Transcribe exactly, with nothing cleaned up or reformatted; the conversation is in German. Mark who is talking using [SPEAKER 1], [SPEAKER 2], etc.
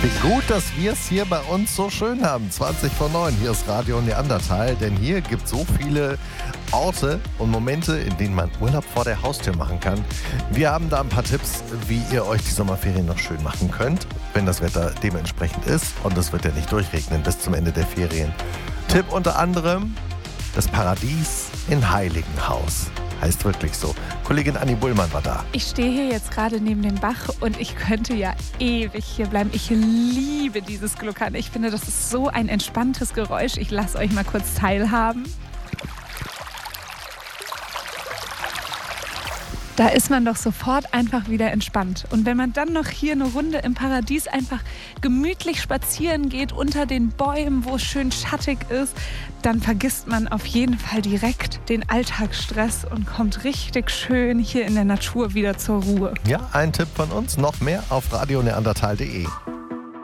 [SPEAKER 1] Gut, dass wir es hier bei uns so schön haben. zwanzig vor neun, hier ist Radio Neandertal, denn hier gibt es so viele Orte und Momente, in denen man Urlaub vor der Haustür machen kann. Wir haben da ein paar Tipps, wie ihr euch die Sommerferien noch schön machen könnt, wenn das Wetter dementsprechend ist. Und es wird ja nicht durchregnen bis zum Ende der Ferien. Tipp unter anderem das Paradies in Heiligenhaus. Heißt wirklich so. Kollegin Anni Bullmann war da.
[SPEAKER 2] Ich stehe hier jetzt gerade neben dem Bach und ich könnte ja ewig hier bleiben. Ich liebe dieses Gluckern. Ich finde, das ist so ein entspanntes Geräusch. Ich lasse euch mal kurz teilhaben. Da ist man doch sofort einfach wieder entspannt. Und wenn man dann noch hier eine Runde im Paradies einfach gemütlich spazieren geht unter den Bäumen, wo es schön schattig ist, dann vergisst man auf jeden Fall direkt den Alltagsstress und kommt richtig schön hier in der Natur wieder zur Ruhe.
[SPEAKER 1] Ja, ein Tipp von uns, noch mehr auf radio neandertal punkt de.